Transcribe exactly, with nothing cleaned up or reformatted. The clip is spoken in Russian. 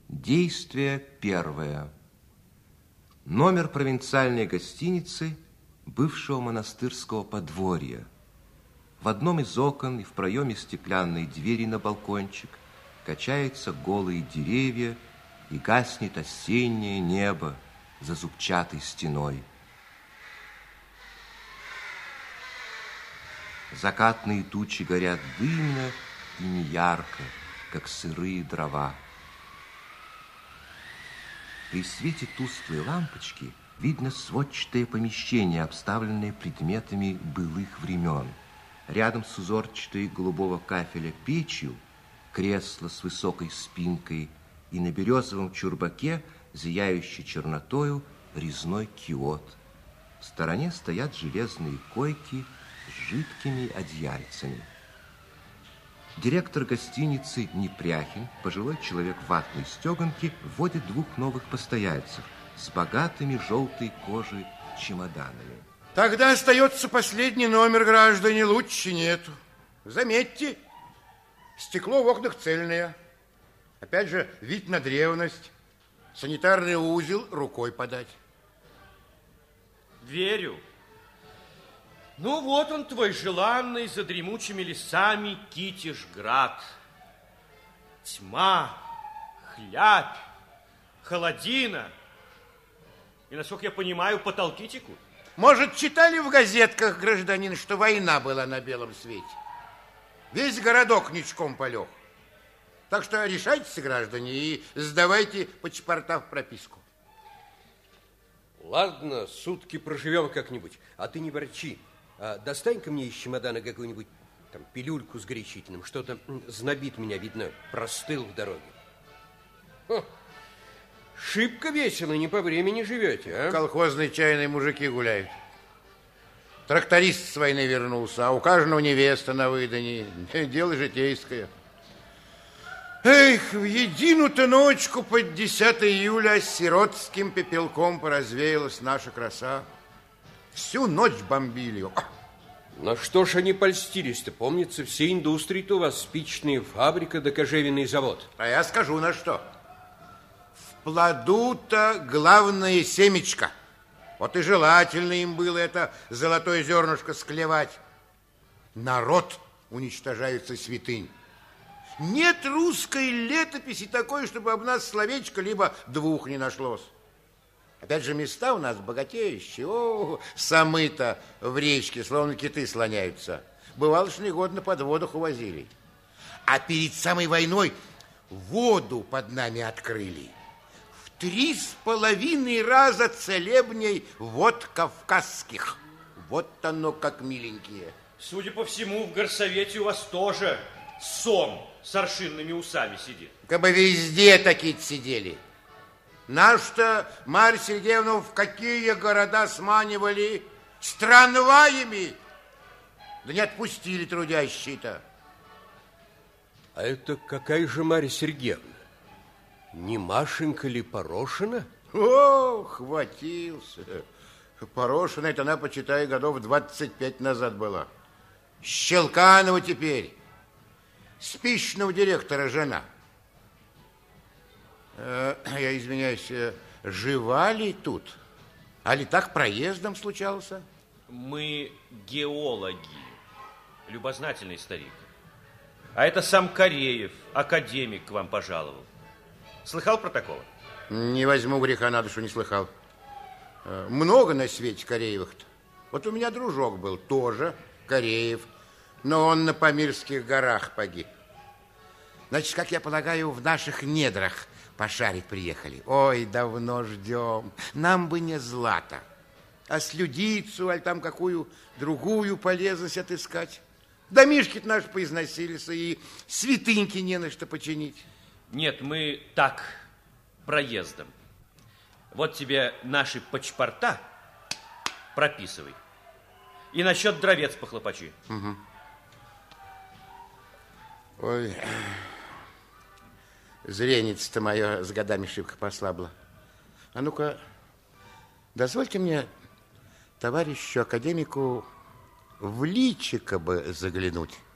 Действие первое. Номер провинциальной гостиницы бывшего монастырского подворья. В одном из окон и в проеме стеклянной двери на балкончик качаются голые деревья и гаснет осеннее небо за зубчатой стеной. Закатные тучи горят дымно и неярко, как сырые дрова. При свете тусклой лампочки видно сводчатое помещение, обставленное предметами былых времен. Рядом с узорчатой голубого кафеля печью кресло с высокой спинкой и на березовом чурбаке, зияющий чернотою, резной киот. В стороне стоят железные койки с жидкими одеяльцами. Директор гостиницы Непряхин, пожилой человек в ватной стеганке, вводит двух новых постояльцев с богатыми желтой кожей чемоданами. Тогда остается последний номер, граждане, лучше нету. Заметьте, стекло в окнах цельное. Опять же, вид на древность. Санитарный узел рукой подать. Верю. Ну, вот он, твой желанный, за дремучими лесами Китежград. Тьма, хлябь, холодина. И, насколько я понимаю, потолки текут. Может, читали в газетках, гражданин, что война была на белом свете? Весь городок ничком полег. Так что решайтесь, граждане, и сдавайте паспорта в прописку. Ладно, сутки проживем как-нибудь, а ты не ворчи. А достань-ка мне из чемодана какую-нибудь там пилюльку с горячительным. Что-то знобит меня, видно, простыл в дороге. Хо, шибко весело, не по времени живете, а? Колхозные чайные мужики гуляют. Тракторист с войны вернулся, а у каждого невеста на выданье. Дело житейское. Эх, в единую-то ночку под десятое июля сиротским пепелком поразвеялась наша краса. Всю ночь бомбили. На что ж они польстились-то? Помнится, все индустрии-то у вас спичная фабрика да кожевенный завод. А я скажу, на что. В плоду-то главное семечко. Вот и желательно им было это золотое зернышко склевать. Народ уничтожается святынь. Нет русской летописи такой, чтобы об нас словечко либо двух не нашлось. Опять же, места у нас богатеющие. О, самы-то в речке, словно киты, слоняются. Бывало, что негодно под водах увозили. А перед самой войной воду под нами открыли. В три с половиной раза целебней вод кавказских. Вот оно как миленькие. Судя по всему, в горсовете у вас тоже сом с аршинными усами сидит. Как бы везде такие-то сидели. Наш-то Марью Сергеевну в какие города сманивали? С трамваями. Да не отпустили трудящие-то. А это какая же Марья Сергеевна? Не Машенька ли Порошина? О, хватился. Порошина, это она, почитай, годов двадцать пять назад была. Щелканова теперь. Спичного директора жена. Я извиняюсь, жива ли тут? А ли так проездом случался? Мы геологи. Любознательный старик. А это сам Кореев, академик, к вам пожаловал. Слыхал про такого? Не возьму греха на душу, не слыхал. Много на свете Кореевых-то. Вот у меня дружок был, тоже Кореев, но он на Памирских горах погиб. Значит, как я полагаю, в наших недрах пошарить приехали. Ой, давно ждем. Нам бы не злато, а слюдицу, аль там какую другую полезность отыскать. Домишки-то наши поизносились, и святыньки не на что починить. Нет, мы так, проездом. Вот тебе наши паспорта, прописывай. И насчет дровец похлопочи. Угу. Ой, зрение-то мое с годами шибко послабло. А ну-ка, дозвольте мне, товарищу академику, в личико бы заглянуть.